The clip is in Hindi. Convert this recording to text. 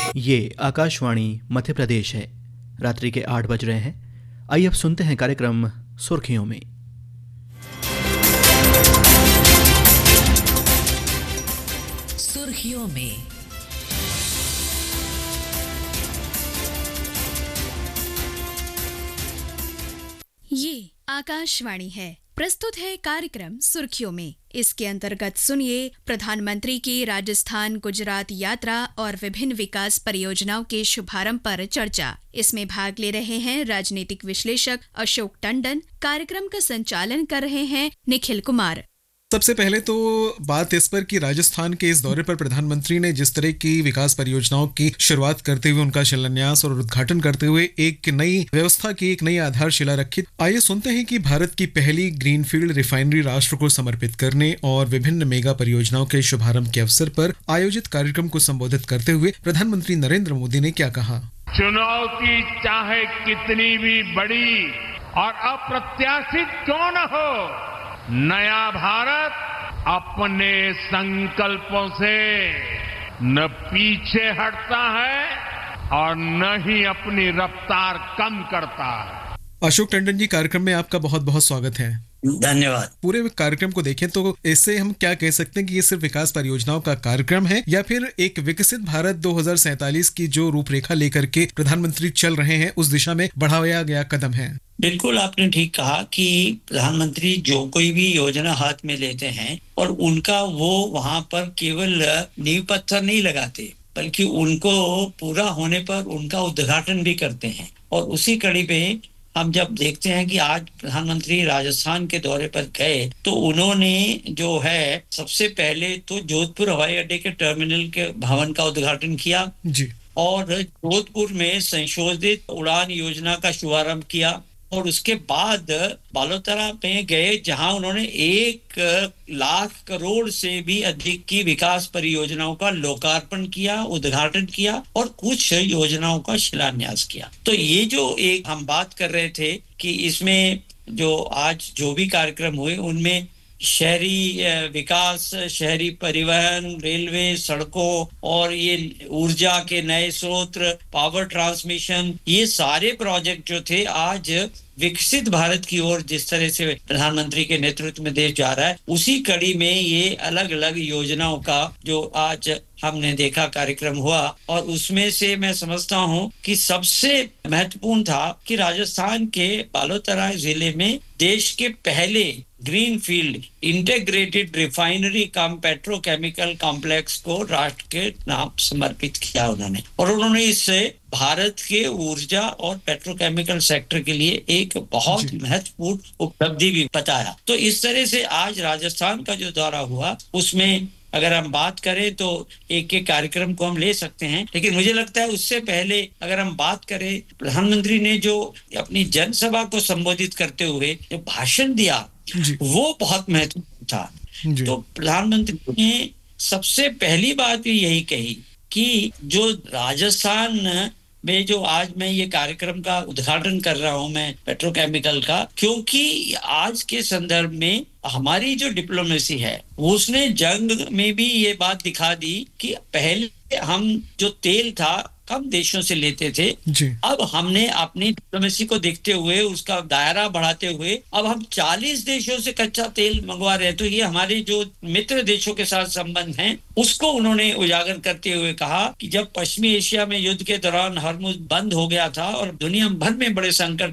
ये आकाशवाणी मध्य प्रदेश है। रात्रि के 8 बज रहे हैं। आइए अब सुनते हैं कार्यक्रम सुर्खियों में। सुर्खियों में ये आकाशवाणी है। प्रस्तुत है कार्यक्रम सुर्खियों में। इसके अंतर्गत सुनिए प्रधानमंत्री की राजस्थान गुजरात यात्रा और विभिन्न विकास परियोजनाओं के शुभारंभ पर चर्चा। इसमें भाग ले रहे हैं राजनीतिक विश्लेषक अशोक टंडन। कार्यक्रम का संचालन कर रहे हैं निखिल कुमार। सबसे पहले तो बात इस पर कि राजस्थान के इस दौरे पर प्रधानमंत्री ने जिस तरह की विकास परियोजनाओं की शुरुआत करते हुए उनका शिलान्यास और उद्घाटन करते हुए एक नई व्यवस्था की एक नई आधारशिला रखी। आइए सुनते हैं कि भारत की पहली ग्रीनफील्ड रिफाइनरी राष्ट्र को समर्पित करने और विभिन्न मेगा परियोजनाओं के शुभारंभ के अवसर पर आयोजित कार्यक्रम को संबोधित करते हुए प्रधानमंत्री नरेंद्र मोदी ने क्या कहा। चुनौती चाहे कितनी भी बड़ी और अप्रत्याशित क्यों न हो, नया भारत अपने संकल्पों से न पीछे हटता है और न ही अपनी रफ्तार कम करता है। अशोक टंडन जी, कार्यक्रम में आपका बहुत बहुत स्वागत है। धन्यवाद। पूरे कार्यक्रम को देखें तो इससे हम क्या कह सकते हैं कि ये सिर्फ विकास परियोजनाओं का कार्यक्रम है या फिर एक विकसित भारत 2047 की जो रूपरेखा लेकर के प्रधानमंत्री चल रहे हैं उस दिशा में बढ़ाया गया कदम है। बिल्कुल आपने ठीक कहा कि प्रधानमंत्री जो कोई भी योजना हाथ में लेते हैं और उनका वो वहां पर केवल नींव पत्थर नहीं लगाते, बल्कि उनको पूरा होने पर उनका उद्घाटन भी करते हैं। और उसी कड़ी पे हम जब देखते हैं कि आज प्रधानमंत्री राजस्थान के दौरे पर गए तो उन्होंने जो है सबसे पहले तो जोधपुर हवाई अड्डे के टर्मिनल के भवन का उद्घाटन किया जी, और जोधपुर में संशोधित उड़ान योजना का शुभारंभ किया। और उसके बाद बालोतरा में गए जहां उन्होंने 1,00,000 करोड़ से भी अधिक की विकास परियोजनाओं का लोकार्पण किया, उद्घाटन किया और कुछ योजनाओं का शिलान्यास किया। तो ये जो एक हम बात कर रहे थे कि इसमें जो आज जो भी कार्यक्रम हुए उनमें शहरी विकास, शहरी परिवहन, रेलवे, सड़कों और ये ऊर्जा के नए स्रोत, पावर ट्रांसमिशन, ये सारे प्रोजेक्ट जो थे आज विकसित भारत की ओर जिस तरह से प्रधानमंत्री के नेतृत्व में देश जा रहा है, उसी कड़ी में ये अलग अलग योजनाओं का जो आज हमने देखा कार्यक्रम हुआ। और उसमें से मैं समझता हूं कि सबसे महत्वपूर्ण था कि राजस्थान के बालोतरा जिले में देश के पहले ग्रीनफील्ड इंटीग्रेटेड रिफाइनरी कम पेट्रोकेमिकल कॉम्प्लेक्स को राष्ट्र के नाम समर्पित किया उन्होंने। और उन्होंने इससे भारत के ऊर्जा और पेट्रोकेमिकल सेक्टर के लिए एक बहुत महत्वपूर्ण उपलब्धि भी बताया। तो इस तरह से आज राजस्थान का जो दौरा हुआ उसमें अगर हम बात करें तो एक एक कार्यक्रम को हम ले सकते हैं, लेकिन मुझे लगता है उससे पहले अगर हम बात करें प्रधानमंत्री ने जो अपनी जनसभा को संबोधित करते हुए जो भाषण दिया वो बहुत महत्वपूर्ण था। तो प्रधानमंत्री ने सबसे पहली बात भी यही कही कि जो राजस्थान में जो आज मैं ये कार्यक्रम का उद्घाटन कर रहा हूं मैं पेट्रोकेमिकल का, क्योंकि आज के संदर्भ में हमारी जो डिप्लोमेसी है उसने जंग में भी ये बात दिखा दी कि पहले हम जो तेल था कम देशों से लेते थे, अब हमने अपनी डिप्लोमेसी को देखते हुए उसका दायरा बढ़ाते हुए अब हम 40 देशों से कच्चा तेल मंगवा रहे हैं। तो ये हमारे जो मित्र देशों के साथ संबंध हैं उसको उन्होंने उजागर करते हुए कहा कि जब पश्चिमी एशिया में युद्ध के दौरान हॉर्मुज़ बंद हो गया था और दुनिया भर में बड़े संकट